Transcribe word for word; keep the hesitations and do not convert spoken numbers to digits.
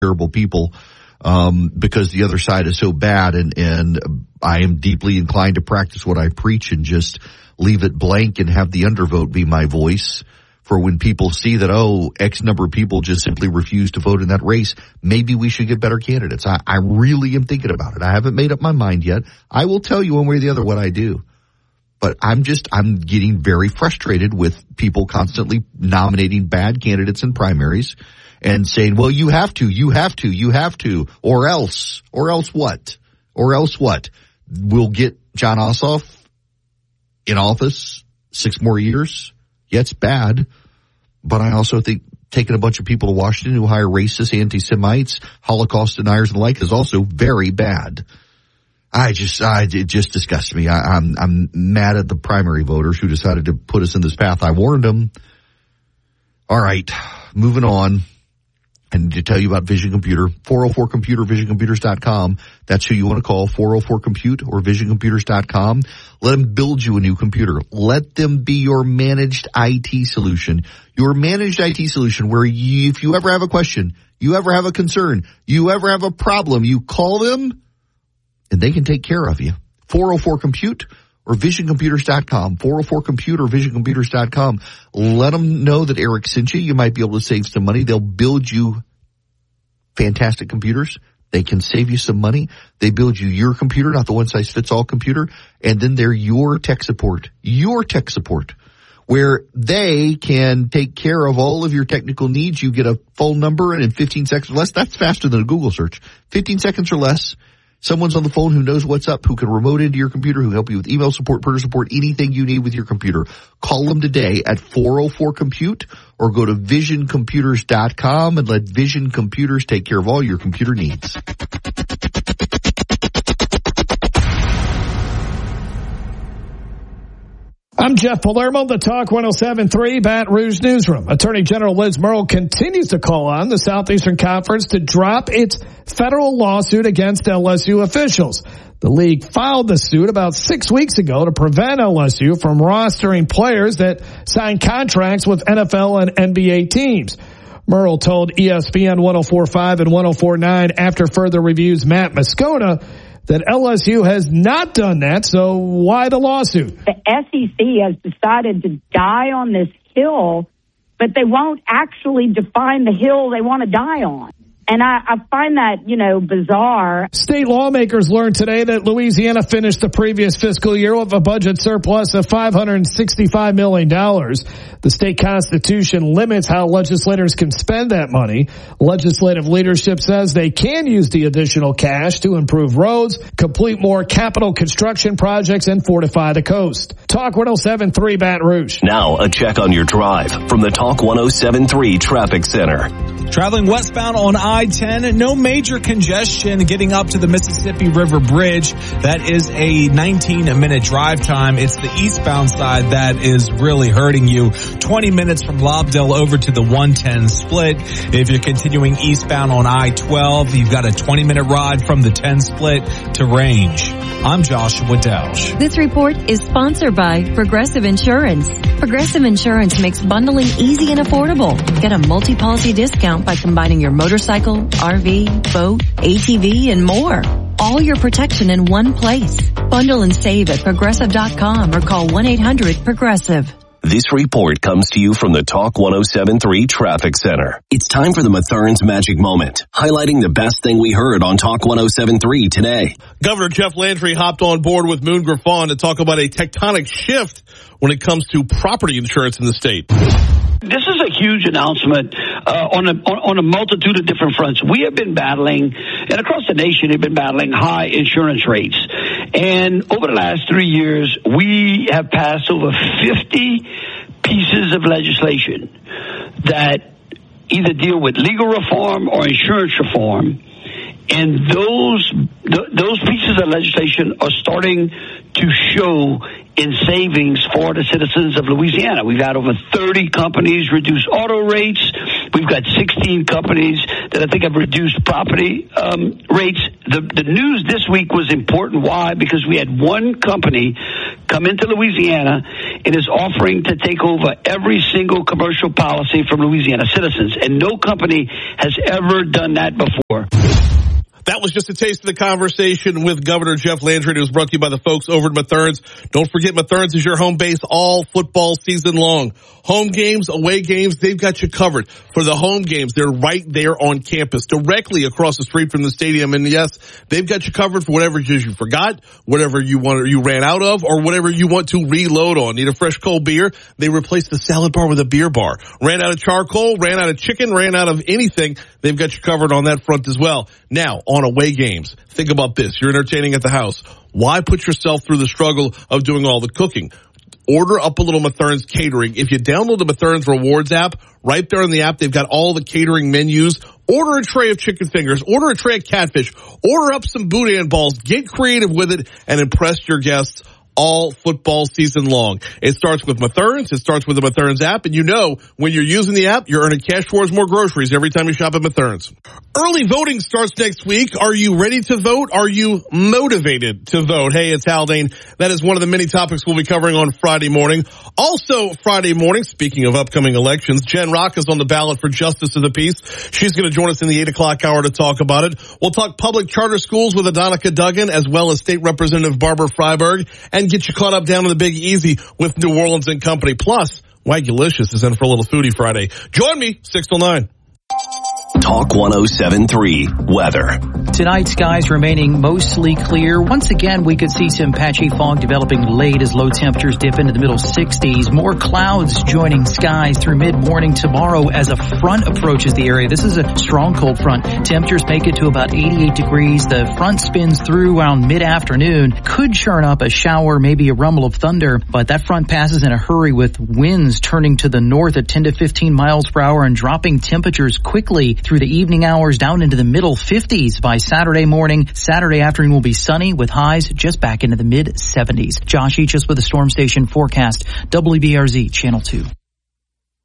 terrible people um, because the other side is so bad. And, and I am deeply inclined to practice what I preach and just leave it blank and have the undervote be my voice for when people see that, oh, X number of people just simply refuse to vote in that race. Maybe we should get better candidates. I, I really am thinking about it. I haven't made up my mind yet. I will tell you one way or the other what I do. But I'm just, I'm getting very frustrated with people constantly nominating bad candidates in primaries and saying, well, you have to, you have to, you have to, or else, or else what? Or else what? We'll get Jon Ossoff in office six more years. Yeah, it's bad. But I also think taking a bunch of people to Washington who hire racists, anti-Semites, Holocaust deniers and the like is also very bad. I just, I, it just disgusts me. I, I'm, I'm mad at the primary voters who decided to put us in this path. I warned them. All right, moving on. I need to tell you about Vision Computer, four oh four computer, vision computers dot com. That's who you want to call, four oh four compute or vision computers dot com. Let them build you a new computer. Let them be your managed I T solution. Your managed I T solution where you, if you ever have a question, you ever have a concern, you ever have a problem, you call them and they can take care of you. four oh four compute or vision computers dot com, four oh four compute or vision computers dot com. Let them know that Eric sent you. You might be able to save some money. They'll build you fantastic computers. They can save you some money. They build you your computer, not the one-size-fits-all computer, and then they're your tech support, your tech support, where they can take care of all of your technical needs. You get a phone number, and in fifteen seconds or less, that's faster than a Google search. fifteen seconds or less, someone's on the phone who knows what's up, who can remote into your computer, who help you with email support, printer support, anything you need with your computer. Call them today at four oh four compute or go to vision computers dot com and let Vision Computers take care of all your computer needs. I'm Jeff Palermo, the Talk one oh seven point three Baton Rouge Newsroom. Attorney General Liz Murrill continues to call on the Southeastern Conference to drop its federal lawsuit against L S U officials. The league filed the suit about six weeks ago to prevent L S U from rostering players that sign contracts with N F L and N B A teams. Murrill told E S P N one oh four point five and one oh four point nine after further reviews Matt Moscona that L S U has not done that, so why the lawsuit? The S E C has decided to die on this hill, but they won't actually define the hill they want to die on. And I, I find that, you know, bizarre. State lawmakers learned today that Louisiana finished the previous fiscal year with a budget surplus of five hundred sixty-five million dollars. The state constitution limits how legislators can spend that money. Legislative leadership says they can use the additional cash to improve roads, complete more capital construction projects, and fortify the coast. Talk one oh seven point three Baton Rouge. Now a check on your drive from the Talk one oh seven point three Traffic Center. Traveling westbound on I ten, no major congestion getting up to the Mississippi River Bridge. That is a nineteen minute drive time. It's the eastbound side that is really hurting you. twenty minutes from Lobdell over to the one ten split. If you're continuing eastbound on I twelve, you've got a twenty minute ride from the ten split to Range. I'm Joshua Delch. This report is sponsored by Progressive Insurance. Progressive Insurance makes bundling easy and affordable. Get a multi-policy discount by combining your motorcycle, R V, boat, A T V, and more. All your protection in one place. Bundle and save at progressive dot com or call one eight hundred progressive. This report comes to you from the Talk one oh seven point three Traffic Center. It's time for the Mathurin's Magic Moment, highlighting the best thing we heard on Talk one oh seven point three today. Governor Jeff Landry hopped on board with Moon Griffon to talk about a tectonic shift when it comes to property insurance in the state. This is a huge announcement uh, on, a, on a multitude of different fronts. We have been battling, and across the nation have been battling high insurance rates. And over the last three years, we have passed over fifty pieces of legislation that either deal with legal reform or insurance reform. And those th- those pieces of legislation are starting to show in savings for the citizens of Louisiana. We've had over thirty companies reduce auto rates. We've got sixteen companies that I think have reduced property um, rates. the, the news this week was important. Why? Because we had one company come into Louisiana and is offering to take over every single commercial policy from Louisiana citizens. And no company has ever done that before. That was just a taste of the conversation with Governor Jeff Landry. It was brought to you by the folks over at Mathern's. Don't forget, Mathern's is your home base all football season long. Home games, away games, they've got you covered. For the home games, they're right there on campus, directly across the street from the stadium. And yes, they've got you covered for whatever it is you forgot, whatever you want, you ran out of, or whatever you want to reload on. Need a fresh cold beer? They replaced the salad bar with a beer bar. Ran out of charcoal, ran out of chicken, ran out of anything. They've got you covered on that front as well. Now, on away games, think about this. You're entertaining at the house. Why put yourself through the struggle of doing all the cooking? Order up a little Mathern's catering. If you download the Mathern's Rewards app, right there in the app, they've got all the catering menus. Order a tray of chicken fingers. Order a tray of catfish. Order up some boudin balls. Get creative with it and impress your guests all football season long. It starts with Mathern's. It starts with the Mathern's app. And you know, when you're using the app, you're earning cash towards more groceries every time you shop at Mathern's. Early voting starts next week. Are you ready to vote? Are you motivated to vote? Hey, it's Haldane. That is one of the many topics we'll be covering on Friday morning. Also Friday morning, speaking of upcoming elections, Jen Rock is on the ballot for Justice of the Peace. She's going to join us in the eight o'clock hour to talk about it. We'll talk public charter schools with Adonica Duggan as well as State Representative Barbara Freiberg, and get you caught up down in the Big Easy with New Orleans and Company. Plus, Waggulicious is in for a little foodie Friday. Join me, six till nine. Talk one oh seven three weather. Tonight, skies remaining mostly clear. Once again, we could see some patchy fog developing late as low temperatures dip into the middle sixties. More clouds joining skies through mid-morning tomorrow as a front approaches the area. This is a strong cold front. Temperatures make it to about eighty-eight degrees. The front spins through around mid-afternoon. Could churn up a shower, maybe a rumble of thunder, but that front passes in a hurry with winds turning to the north at ten to fifteen miles per hour and dropping temperatures quickly through the evening hours down into the middle fifties by Saturday morning. Saturday afternoon will be sunny with highs just back into the mid seventies. Josh Eachus with the Storm Station forecast, W B R Z Channel two.